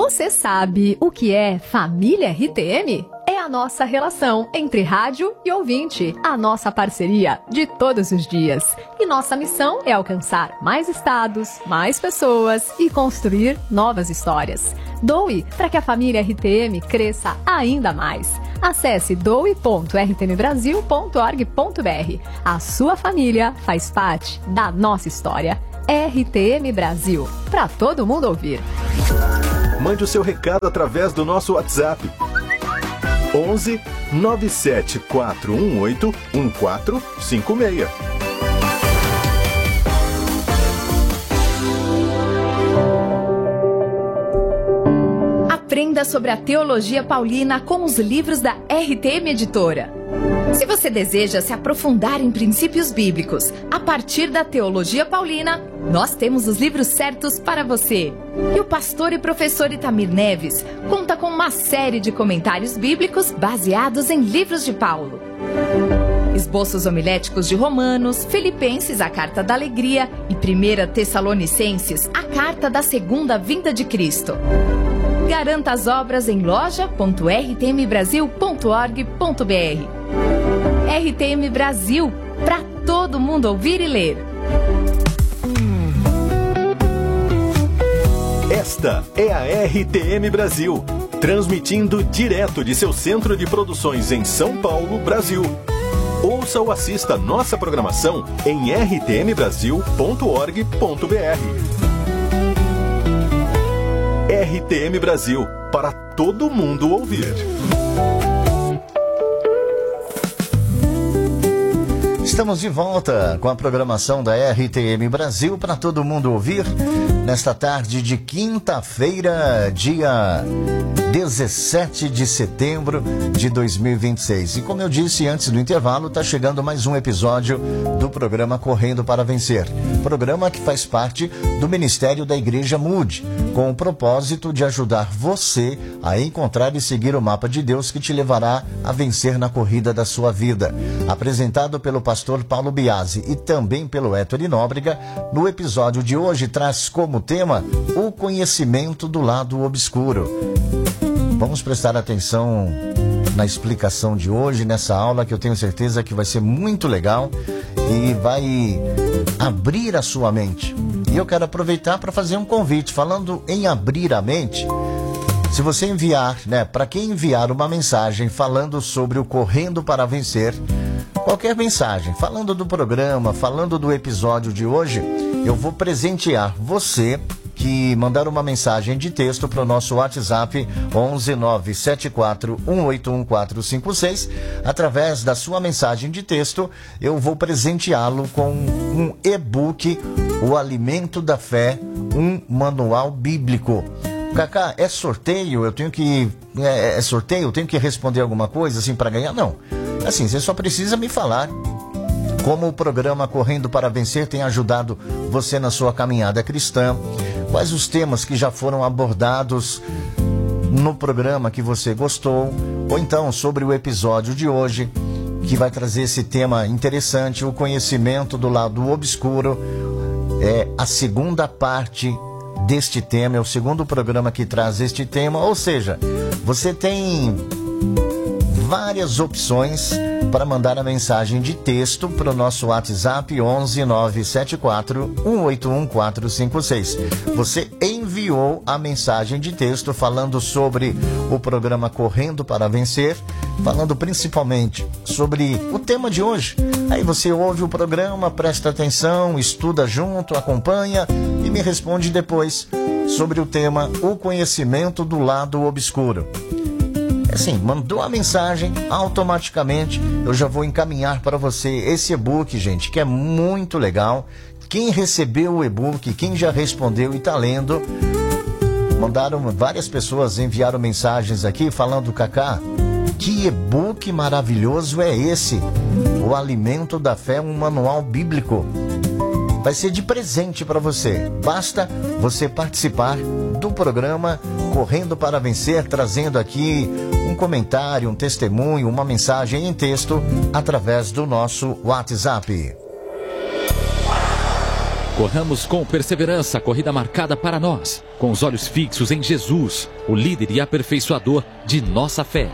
Você sabe o que é família RTM? É a nossa relação entre rádio e ouvinte, a nossa parceria de todos os dias. E nossa missão é alcançar mais estados, mais pessoas e construir novas histórias. Doe para que a família RTM cresça ainda mais. Acesse doe.rtmbrasil.org.br. A sua família faz parte da nossa história. RTM Brasil, para todo mundo ouvir. Mande o seu recado através do nosso WhatsApp. 11 97 418 1456. Aprenda sobre a teologia paulina com os livros da RTM Editora. Se você deseja se aprofundar em princípios bíblicos a partir da teologia paulina, nós temos os livros certos para você. E o pastor e professor Itamir Neves conta com uma série de comentários bíblicos baseados em livros de Paulo. Esboços homiléticos de Romanos, Filipenses, a Carta da Alegria e 1 Tessalonicenses, a Carta da Segunda Vinda de Cristo. Garanta as obras em loja.rtmbrasil.org.br. RTM Brasil, para todo mundo ouvir e ler. Esta é a RTM Brasil, transmitindo direto de seu centro de produções em São Paulo, Brasil. Ouça ou assista nossa programação em rtmbrasil.org.br. RTM Brasil, para todo mundo ouvir. Estamos de volta com a programação da RTM Brasil para todo mundo ouvir nesta tarde de quinta-feira, dia 17 de setembro de 2026. E como eu disse antes do intervalo, está chegando mais um episódio do programa Correndo para Vencer. Programa que faz parte do Ministério da Igreja Mude, com o propósito de ajudar você a encontrar e seguir o mapa de Deus que te levará a vencer na corrida da sua vida. Apresentado pelo pastor Paulo Biasi e também pelo Héctor Nóbrega, no episódio de hoje traz como tema o conhecimento do lado obscuro. Vamos prestar atenção na explicação de hoje, nessa aula que eu tenho certeza que vai ser muito legal e vai abrir a sua mente. E eu quero aproveitar para fazer um convite. Falando em abrir a mente, se você enviar, para quem enviar uma mensagem falando sobre o Correndo para Vencer, qualquer mensagem, falando do programa, falando do episódio de hoje, eu vou presentear você que mandar uma mensagem de texto para o nosso WhatsApp 11974181456. Através da sua mensagem de texto, eu vou presenteá-lo com um e-book, O Alimento da Fé, um manual bíblico. Cacá, é sorteio? Eu tenho que sorteio? Eu tenho que responder alguma coisa assim para ganhar? Não. Assim, você só precisa me falar como o programa Correndo para Vencer tem ajudado você na sua caminhada cristã. Quais os temas que já foram abordados no programa que você gostou, ou então sobre o episódio de hoje, que vai trazer esse tema interessante, o conhecimento do lado obscuro. É a segunda parte deste tema, é o segundo programa que traz este tema, ou seja, você tem várias opções para mandar a mensagem de texto para o nosso WhatsApp 11974181456. Você enviou a mensagem de texto falando sobre o programa Correndo para Vencer, falando principalmente sobre o tema de hoje. Aí você ouve o programa, presta atenção, estuda junto, acompanha e me responde depois sobre o tema O Conhecimento do Lado Obscuro. Assim, mandou a mensagem, automaticamente eu já vou encaminhar para você esse e-book, gente, que é muito legal. Quem recebeu o e-book, quem já respondeu e está lendo, várias pessoas enviaram mensagens aqui falando, Cacá, que e-book maravilhoso é esse? O Alimento da Fé, um manual bíblico. Vai ser de presente para você. Basta você participar do programa Correndo para Vencer, trazendo aqui um comentário, um testemunho, uma mensagem em texto através do nosso WhatsApp. Corramos com perseverança a corrida marcada para nós, com os olhos fixos em Jesus, o líder e aperfeiçoador de nossa fé.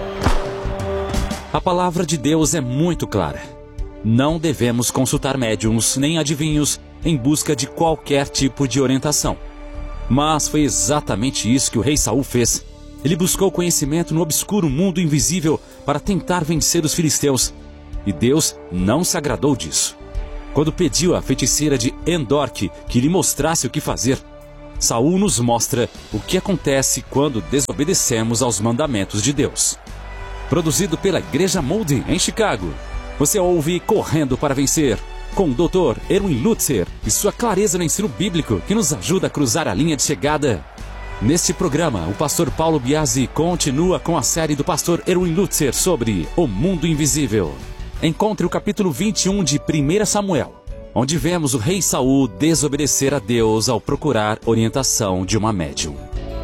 A palavra de Deus é muito clara. Não devemos consultar médiuns nem adivinhos em busca de qualquer tipo de orientação. Mas foi exatamente isso que o rei Saul fez. Ele buscou conhecimento no obscuro mundo invisível para tentar vencer os filisteus. E Deus não se agradou disso. Quando pediu à feiticeira de Endor que lhe mostrasse o que fazer, Saul nos mostra o que acontece quando desobedecemos aos mandamentos de Deus. Produzido pela Igreja Moody, em Chicago, você ouve Correndo para Vencer, com o Dr. Erwin Lutzer e sua clareza no ensino bíblico que nos ajuda a cruzar a linha de chegada. Neste programa, o pastor Paulo Biasi continua com a série do pastor Erwin Lutzer sobre o mundo invisível. Encontre o capítulo 21 de 1 Samuel, onde vemos o rei Saul desobedecer a Deus ao procurar orientação de uma médium.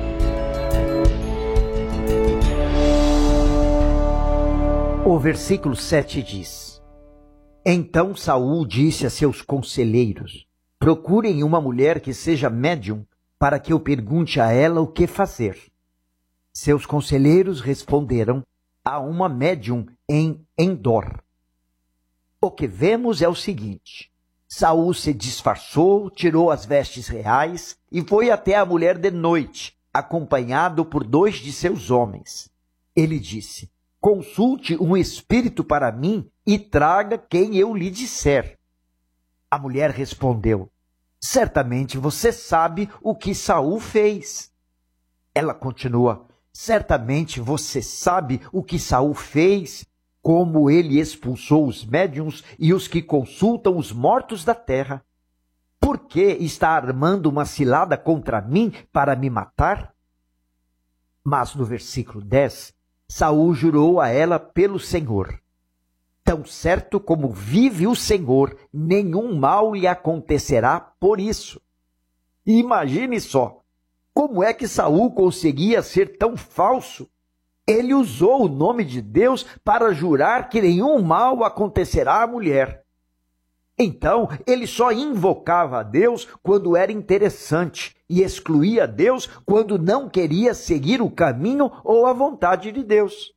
O versículo 7 diz: Então Saul disse a seus conselheiros: Procurem uma mulher que seja médium, para que eu pergunte a ela o que fazer. Seus conselheiros responderam: Há uma médium em Endor. O que vemos é o seguinte: Saul se disfarçou, tirou as vestes reais e foi até a mulher de noite, acompanhado por 2 de seus homens. Ele disse: Consulte um espírito para mim e traga quem eu lhe disser. A mulher respondeu: Certamente você sabe o que Saul fez. Ela continua: Certamente você sabe o que Saul fez, como ele expulsou os médiuns e os que consultam os mortos da terra. Por que está armando uma cilada contra mim para me matar? Mas no versículo 10, Saul jurou a ela pelo Senhor: Tão certo como vive o Senhor, nenhum mal lhe acontecerá por isso. E imagine só, como é que Saul conseguia ser tão falso? Ele usou o nome de Deus para jurar que nenhum mal acontecerá à mulher. Então, ele só invocava a Deus quando era interessante e excluía Deus quando não queria seguir o caminho ou a vontade de Deus.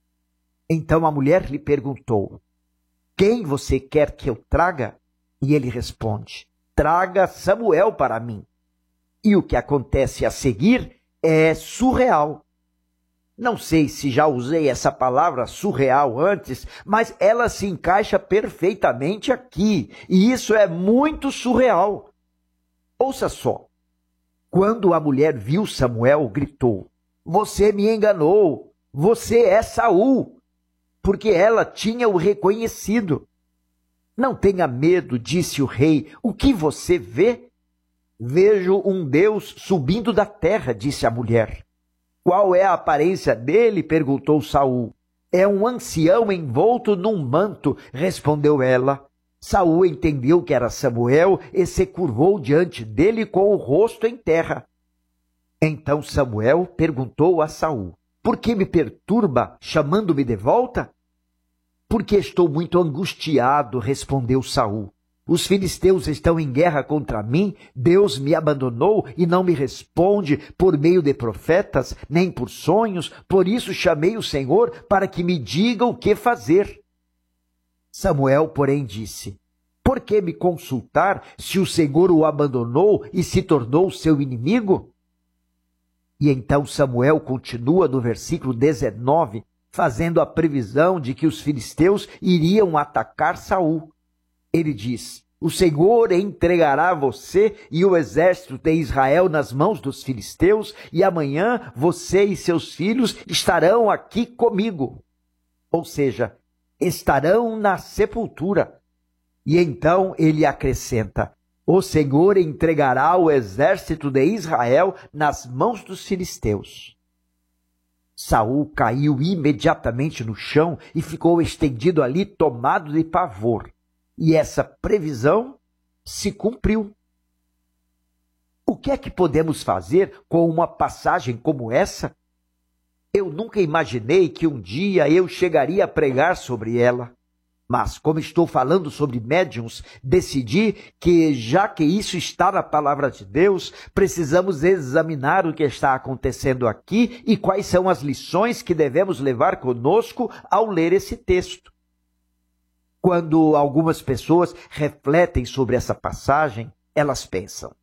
Então a mulher lhe perguntou: Quem você quer que eu traga? E ele responde: Traga Samuel para mim. E o que acontece a seguir é surreal. Não sei se já usei essa palavra surreal antes, mas ela se encaixa perfeitamente aqui, e isso é muito surreal. Ouça só. Quando a mulher viu Samuel, gritou: Você me enganou, você é Saul, porque ela tinha o reconhecido. Não tenha medo, disse o rei, o que você vê? Vejo um Deus subindo da terra, disse a mulher. Qual é a aparência dele? Perguntou Saul. É um ancião envolto num manto, respondeu ela. Saul entendeu que era Samuel e se curvou diante dele com o rosto em terra. Então Samuel perguntou a Saul: Por que me perturba, chamando-me de volta? Porque estou muito angustiado, respondeu Saul. Os filisteus estão em guerra contra mim, Deus me abandonou e não me responde por meio de profetas, nem por sonhos, por isso chamei o Senhor para que me diga o que fazer. Samuel, porém, disse: Por que me consultar se o Senhor o abandonou e se tornou seu inimigo? E então Samuel continua no versículo 19, fazendo a previsão de que os filisteus iriam atacar Saul. Ele diz: O Senhor entregará você e o exército de Israel nas mãos dos filisteus, e amanhã você e seus filhos estarão aqui comigo. Ou seja, estarão na sepultura. E então ele acrescenta: O Senhor entregará o exército de Israel nas mãos dos filisteus. Saul caiu imediatamente no chão e ficou estendido ali, tomado de pavor. E essa previsão se cumpriu. O que é que podemos fazer com uma passagem como essa? Eu nunca imaginei que um dia eu chegaria a pregar sobre ela. Mas, como estou falando sobre médiuns, decidi que, já que isso está na palavra de Deus, precisamos examinar o que está acontecendo aqui e quais são as lições que devemos levar conosco ao ler esse texto. Quando algumas pessoas refletem sobre essa passagem, elas pensam: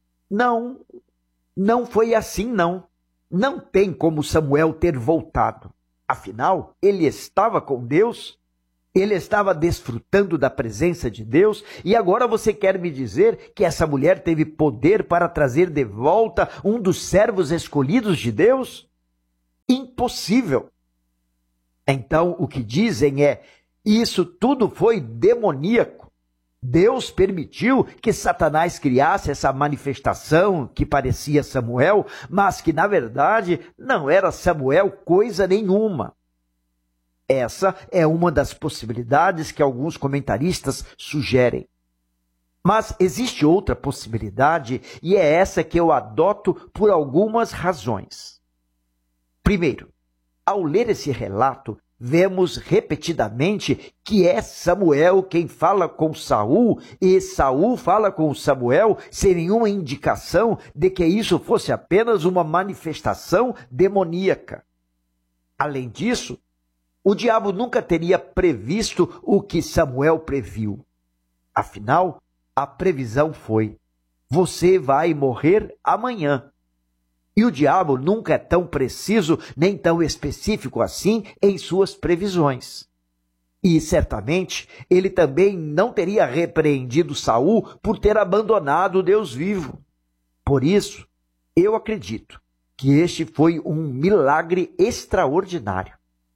não foi assim não. Não tem como Samuel ter voltado. Afinal, ele estava com Deus. Ele estava desfrutando da presença de Deus e agora você quer me dizer que essa mulher teve poder para trazer de volta um dos servos escolhidos de Deus? Impossível! Então, o que dizem é: isso tudo foi demoníaco. Deus permitiu que Satanás criasse essa manifestação que parecia Samuel, mas que, na verdade, não era Samuel coisa nenhuma. Essa é uma das possibilidades que alguns comentaristas sugerem. Mas existe outra possibilidade e é essa que eu adoto por algumas razões. Primeiro, ao ler esse relato, vemos repetidamente que é Samuel quem fala com Saul e Saul fala com Samuel sem nenhuma indicação de que isso fosse apenas uma manifestação demoníaca. Além disso, o diabo nunca teria previsto o que Samuel previu. Afinal, a previsão foi: você vai morrer amanhã. E o diabo nunca é tão preciso nem tão específico assim em suas previsões. E certamente ele também não teria repreendido Saul por ter abandonado o Deus vivo. Por isso, eu acredito que este foi um milagre extraordinário.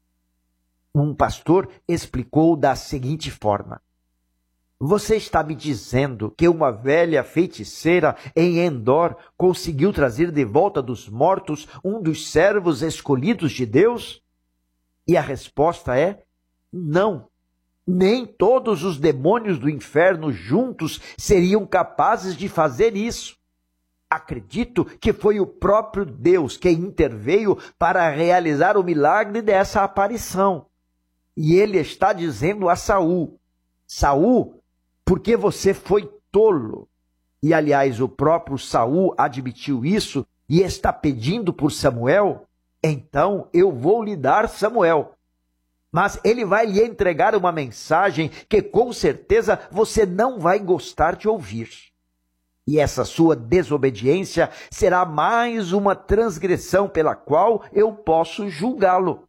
Um pastor explicou da seguinte forma: você está me dizendo que uma velha feiticeira em Endor conseguiu trazer de volta dos mortos um dos servos escolhidos de Deus? E a resposta é: não. Nem todos os demônios do inferno juntos seriam capazes de fazer isso. Acredito que foi o próprio Deus quem interveio para realizar o milagre dessa aparição. E ele está dizendo a Saul: Saul, porque você foi tolo. E, aliás, o próprio Saul admitiu isso e está pedindo por Samuel. Então eu vou lhe dar Samuel. Mas ele vai lhe entregar uma mensagem que com certeza você não vai gostar de ouvir. E essa sua desobediência será mais uma transgressão pela qual eu posso julgá-lo.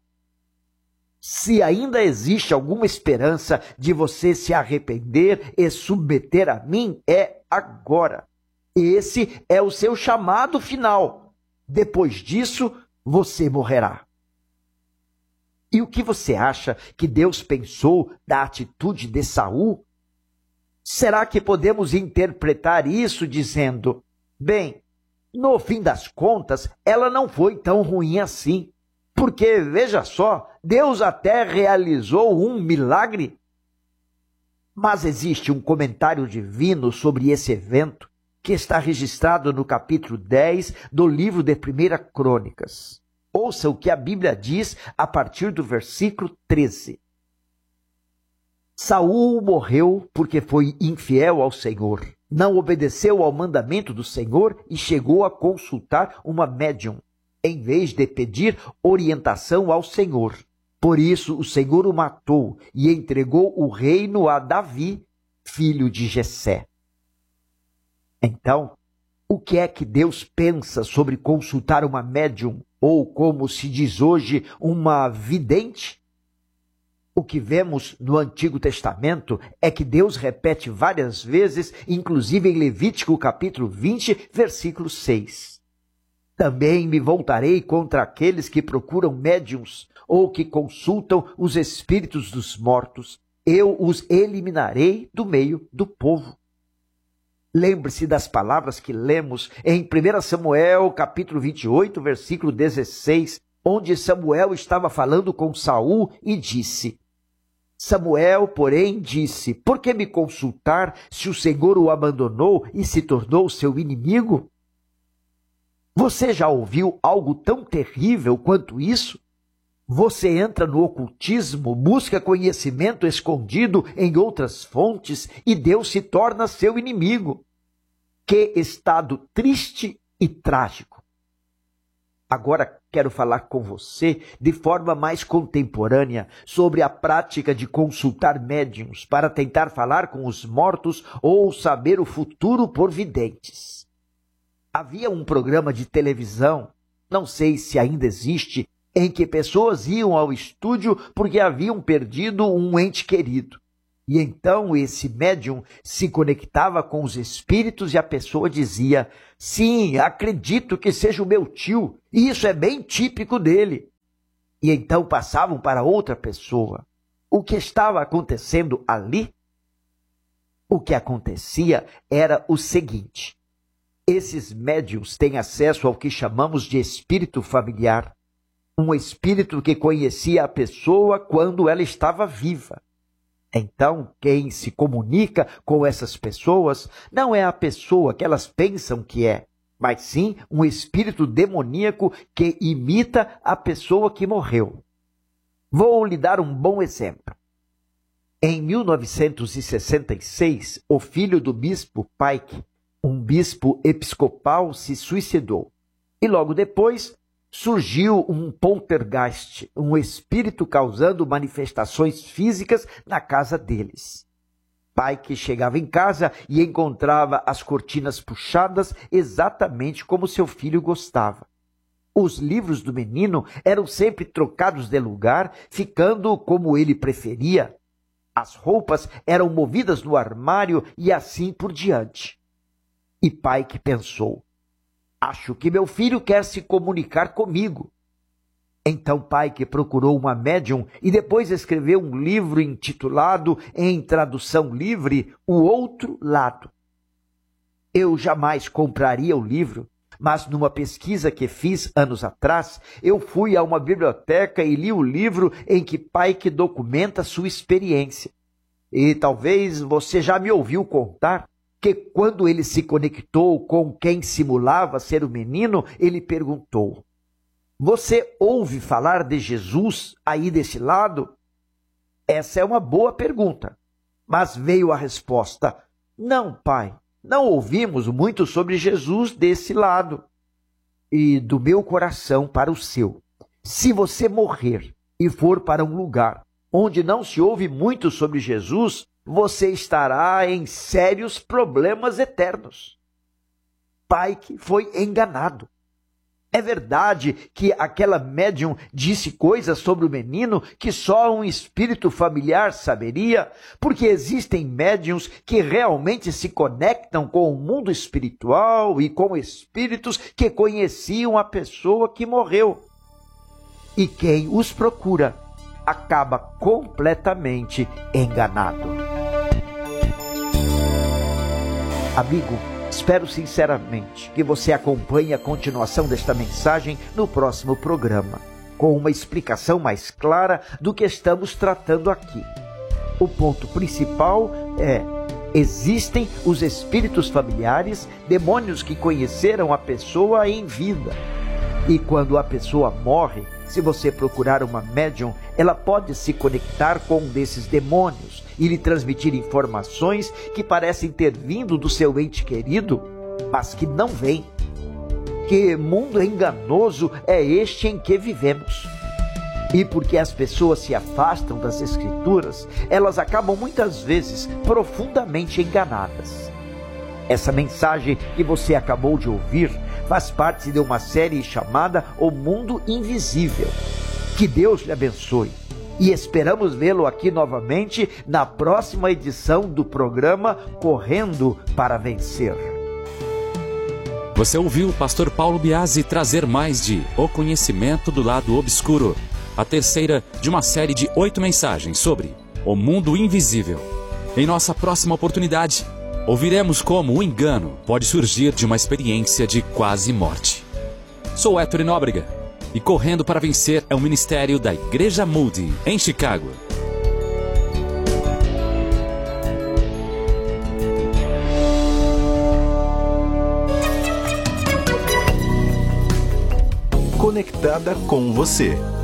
Se ainda existe alguma esperança de você se arrepender e submeter a mim, é agora. Esse é o seu chamado final. Depois disso, você morrerá. E o que você acha que Deus pensou da atitude de Saul? Será que podemos interpretar isso dizendo: bem, no fim das contas, ela não foi tão ruim assim? Porque, veja só, Deus até realizou um milagre. Mas existe um comentário divino sobre esse evento que está registrado no capítulo 10 do livro de 1 Crônicas. Ouça o que a Bíblia diz a partir do versículo 13. Saul morreu porque foi infiel ao Senhor, não obedeceu ao mandamento do Senhor e chegou a consultar uma médium, em vez de pedir orientação ao Senhor. Por isso o Senhor o matou e entregou o reino a Davi, filho de Jessé. Então, o que é que Deus pensa sobre consultar uma médium, ou como se diz hoje, uma vidente? O que vemos no Antigo Testamento é que Deus repete várias vezes, inclusive em Levítico capítulo 20, versículo 6. Também me voltarei contra aqueles que procuram médiuns ou que consultam os espíritos dos mortos. Eu os eliminarei do meio do povo. Lembre-se das palavras que lemos em 1 Samuel, capítulo 28, versículo 16, onde Samuel estava falando com Saul e disse: Samuel, porém, disse: por que me consultar se o Senhor o abandonou e se tornou seu inimigo? Você já ouviu algo tão terrível quanto isso? Você entra no ocultismo, busca conhecimento escondido em outras fontes e Deus se torna seu inimigo. Que estado triste e trágico. Agora quero falar com você de forma mais contemporânea sobre a prática de consultar médiuns para tentar falar com os mortos ou saber o futuro por videntes. Havia um programa de televisão, não sei se ainda existe, em que pessoas iam ao estúdio porque haviam perdido um ente querido. E então esse médium se conectava com os espíritos e a pessoa dizia: sim, acredito que seja o meu tio, e isso é bem típico dele. E então passavam para outra pessoa. O que estava acontecendo ali? O que acontecia era o seguinte: esses médiuns têm acesso ao que chamamos de espírito familiar. Um espírito que conhecia a pessoa quando ela estava viva. Então, quem se comunica com essas pessoas não é a pessoa que elas pensam que é, mas sim um espírito demoníaco que imita a pessoa que morreu. Vou lhe dar um bom exemplo. Em 1966, o filho do bispo Pike, um bispo episcopal, se suicidou. E logo depois surgiu um poltergeist, um espírito causando manifestações físicas na casa deles. Pike chegava em casa e encontrava as cortinas puxadas exatamente como seu filho gostava. Os livros do menino eram sempre trocados de lugar, ficando como ele preferia. As roupas eram movidas no armário e assim por diante. E Pike pensou: acho que meu filho quer se comunicar comigo. Então Pike procurou uma médium e depois escreveu um livro intitulado, em tradução livre, O Outro Lado. Eu jamais compraria o livro, mas numa pesquisa que fiz anos atrás, eu fui a uma biblioteca e li o livro em que Pike documenta sua experiência. E talvez você já me ouviu contar que quando ele se conectou com quem simulava ser o menino, ele perguntou: você ouve falar de Jesus aí desse lado? Essa é uma boa pergunta. Mas veio a resposta: não, pai, não ouvimos muito sobre Jesus desse lado. E do meu coração para o seu, se você morrer e for para um lugar onde não se ouve muito sobre Jesus, você estará em sérios problemas eternos. Pike foi enganado. É verdade que aquela médium disse coisas sobre o menino que só um espírito familiar saberia, porque existem médiums que realmente se conectam com o mundo espiritual e com espíritos que conheciam a pessoa que morreu. E quem os procura acaba completamente enganado. Amigo, espero sinceramente que você acompanhe a continuação desta mensagem no próximo programa, com uma explicação mais clara do que estamos tratando aqui. O ponto principal é: existem os espíritos familiares, demônios que conheceram a pessoa em vida. E quando a pessoa morre, se você procurar uma médium, ela pode se conectar com um desses demônios e lhe transmitir informações que parecem ter vindo do seu ente querido, mas que não vêm. Que mundo enganoso é este em que vivemos? E porque as pessoas se afastam das Escrituras, elas acabam muitas vezes profundamente enganadas. Essa mensagem que você acabou de ouvir faz parte de uma série chamada O Mundo Invisível. Que Deus lhe abençoe e esperamos vê-lo aqui novamente na próxima edição do programa Correndo para Vencer. Você ouviu o pastor Paulo Biasi trazer mais de O Conhecimento do Lado Obscuro, a terceira de uma série de 8 mensagens sobre o mundo invisível. Em nossa próxima oportunidade, ouviremos como o engano pode surgir de uma experiência de quase morte. Sou Héctor Nóbrega e Correndo para Vencer é um ministério da Igreja Moody, em Chicago. Conectada com você.